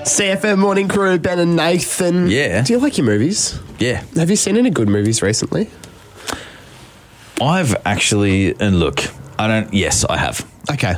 CFM Morning Crew, Ben and Nathan. Yeah. Do you like your movies? Yeah. Have you seen any good movies recently? I've actually, and look, yes, I have. Okay.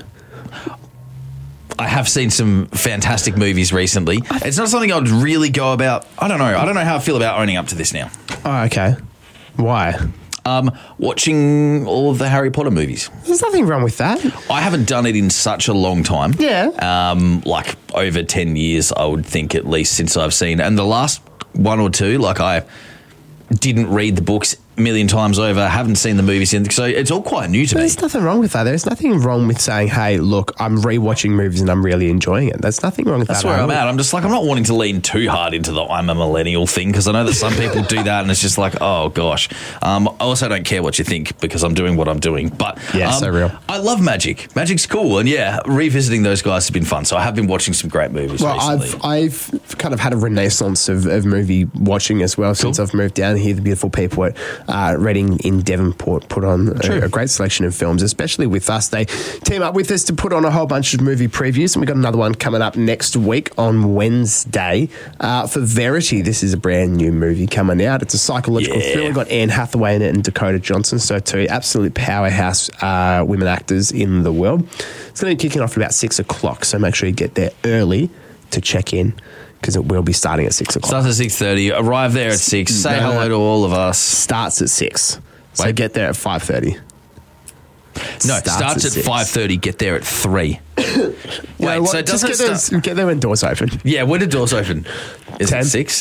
I have seen some fantastic movies recently. It's not something I'd really go about. I don't know. I don't know how I feel about owning up to this now. Oh, okay. Why? Watching all of the Harry Potter movies. There's nothing wrong with that. I haven't done it in such a long time. Yeah. Like over 10 years, I would think, at least, since I've seen. And the last one or two, like, I didn't read the books a million times over, haven't seen the movies in, so it's all quite new to me. There's nothing wrong with that. There's nothing wrong with saying, hey, look, I'm rewatching movies and I'm really enjoing it. There's nothing wrong with That's that. where I'm at. I'm just like, I'm not wanting to lean too hard into the I'm a millennial thing, because I know that some people do that and it's just like, oh gosh. I also don't care what you think because I'm doing what I'm doing. But yeah, so real. I love Magic. Magic's cool, and yeah, revisiting those guys has been fun. So I have been watching some great movies recently. I've kind of had a renaissance of movie watching as well since I've moved down here. The beautiful people at Reading in Devonport put on a great selection of films, especially with us. They team up with us to put on a whole bunch of movie previews, and we've got another one coming up next week on Wednesday. For Verity, this is a brand new movie coming out. It's a psychological thriller. Got Anne Hathaway in it and Dakota Johnson, so two absolute powerhouse women actors in the world. It's going to be kicking off at about 6 o'clock, so make sure you get there early to check in, because it will be starting at 6 o'clock. Starts at 6:30. Arrive there at 6. Say hello to all of us. Starts at 6. So get there at 5:30. No, starts at 5:30. Get there at 3. Wait, so it doesn't get there when doors open. Yeah, when the doors open? Is 10? It 6?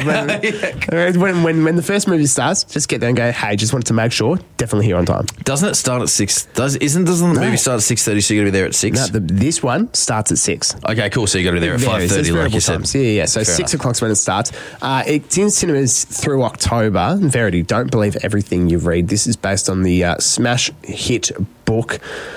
When the first movie starts, just get there and go, hey, just wanted to make sure, definitely here on time. Doesn't it start at 6? Doesn't the movie start at 6:30, so you got to be there at 6? No, this one starts at 6. Okay, cool. So you got to be there at 5:30, like you said. Yeah. So Fair 6 o'clock's when it starts. It's in cinemas through October. Verity, don't believe everything you read. This is based on the smash hit book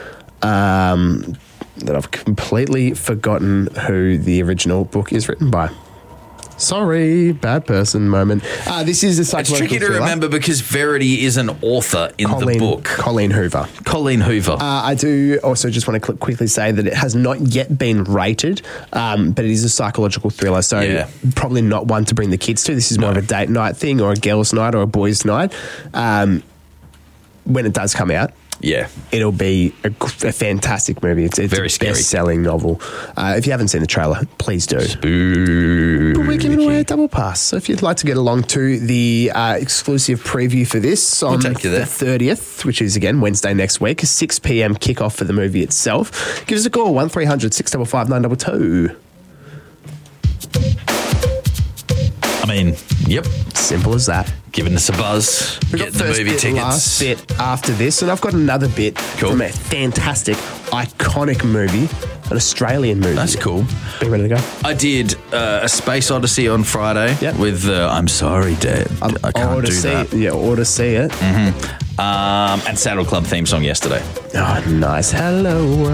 that I've completely forgotten who the original book is written by. Sorry, bad person moment. This is a psychological It's tricky to thriller. remember because Verity is an author in the book. Colleen Hoover. I do also just want to quickly say that it has not yet been rated, but it is a psychological thriller, so probably not one to bring the kids to. This is more of a date night thing, or a girls' night, or a boys' night. When it does come out, it'll be a fantastic movie. It's very a scary, best-selling novel. If you haven't seen the trailer, please do. Spooky. But we're giving away a double pass. So if you'd like to get along to the exclusive preview for this on the 30th, which is, again, Wednesday next week, a 6 p.m. kickoff for the movie itself, give us a call, 1300 655 922. I mean, simple as that. Giving us a buzz, getting the movie tickets. Last bit after this, and I've got another bit from a fantastic, iconic movie, an Australian movie. That's cool. Be ready to go. I did a Space Odyssey on Friday with I'm Sorry, Dad. I can't do that. Yeah, or to see it. Mm-hmm. And Saddle Club theme song yesterday. Oh, nice. Hello.